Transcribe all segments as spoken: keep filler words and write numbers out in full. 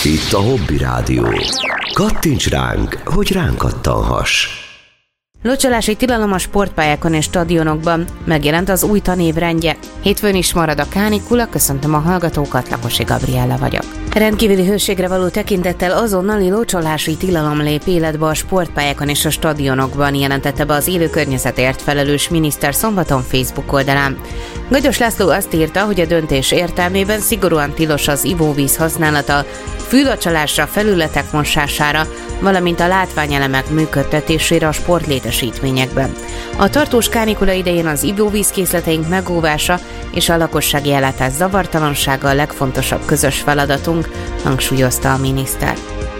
Itt a Hobby Rádió. Kattints ránk, hogy ránk kattanhass. Locsolási tilalom a sportpályákon és stadionokban. Megjelent az új tanév rendje. Hétfőn is marad a kánikula, köszöntöm a hallgatókat, Lakosi Gabriella vagyok. Rendkívüli hőségre való tekintettel azonnali locsolási tilalom lép életbe a sportpályákon és a stadionokban, jelentette be az élő környezetért felelős miniszter szombaton Facebook oldalán. Gagyos László azt írta, hogy a döntés értelmében szigorúan tilos az ivóvíz használata, fűlocsolásra, felületek mosására, valamint a látványelemek működtetésére a sportlétesítményekben. A tartós kánikula idején az ivóvízkészleteink megóvása és a lakossági ellátás zavartalansága a legfontosabb közös feladatunk, hangsúlyozta a miniszter.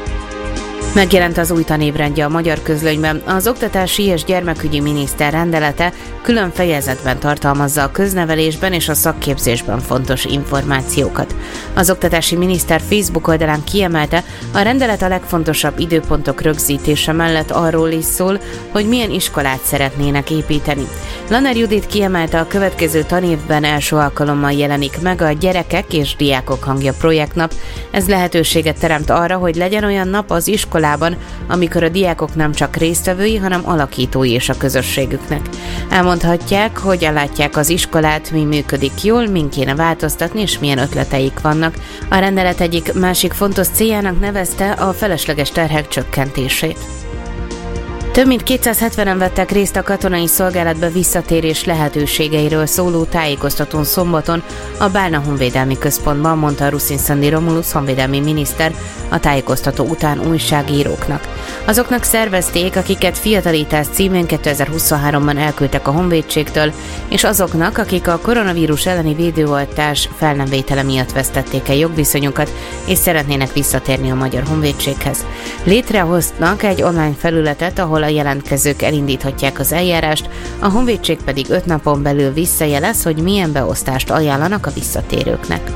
Megjelent az új tanévrendje a Magyar Közlönyben. Az oktatási és gyermekügyi miniszter rendelete külön fejezetben tartalmazza a köznevelésben és a szakképzésben fontos információkat. Az oktatási miniszter Facebook oldalán kiemelte, a rendelet a legfontosabb időpontok rögzítése mellett arról is szól, hogy milyen iskolát szeretnének építeni. Lanner Judit kiemelte, a következő tanévben első alkalommal jelenik meg a Gyerekek és Diákok Hangja projektnap. Ez lehetőséget teremt arra, hogy legyen olyan nap az iskolában, amikor a diákok nem csak résztvevői, hanem alakítói is a közösségüknek. Elmondhatják, hogy ellátják az iskolát, mi működik jól, min kéne változtatni és milyen ötleteik vannak. A rendelet egyik másik fontos céljának nevezte a felesleges terhek csökkentését. Több mint kétszázhetvenen vettek részt a katonai szolgálatba visszatérés lehetőségeiről szóló tájékoztatón szombaton a Bálna Honvédelmi Központban, mondta Ruszin Szandi Romulusz honvédelmi miniszter a tájékoztató után újságíróknak. Azoknak szervezték, akiket fiatalítás címén kétezer-huszonháromban elküldtek a honvédségtől, és azoknak, akik a koronavírus elleni védőoltás fel nem vétele miatt vesztették el jogviszonyukat, és szeretnének visszatérni a Magyar Honvédséghez. Létrehoznak egy online felületet, ahol a jelentkezők elindíthatják az eljárást, a honvédség pedig öt napon belül visszajelez, hogy milyen beosztást ajánlanak a visszatérőknek.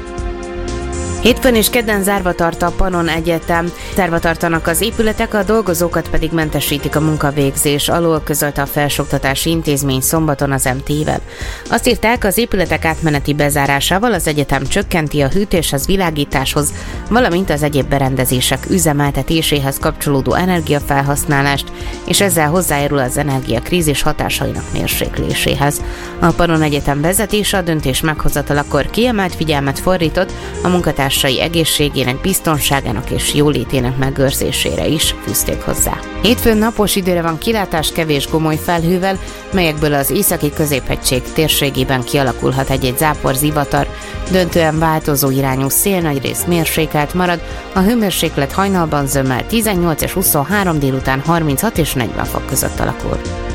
Hétfőn és kedden zárva tart a Pannon Egyetem. Zárva tartanak az épületek, a dolgozókat pedig mentesítik a munkavégzés alól, közölte a Felsőoktatási Intézmény szombaton az em té-vel. Azt írták, az épületek átmeneti bezárásával az egyetem csökkenti a hűtéshez, világításhoz, valamint az egyéb berendezések üzemeltetéséhez kapcsolódó energiafelhasználást, és ezzel hozzájárul az energiakrízis hatásainak mérsékléséhez. A Pannon Egyetem vezetése a döntés meghozatalakor kiemelt figyelmet fordított a munkatárs egészségének, biztonságának és jólétének megőrzésére is, fűzték hozzá. Hétfőn napos időre van kilátás kevés gomoly felhővel, melyekből az északi középhegység térségében kialakulhat egy-egy zápor, zivatar, döntően változó irányú szél, nagyrészt mérsékelt marad, a hőmérséklet hajnalban zömmel tizennyolc és huszonhárom, délután harminchat és negyven fok között alakul.